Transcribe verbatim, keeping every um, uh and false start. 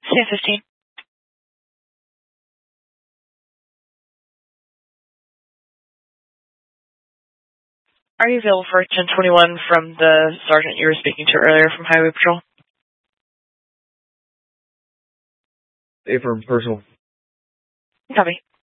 Stand fifteen. Are you available for ten twenty-one from the sergeant you were speaking to earlier from Highway Patrol? A for personal. Copy.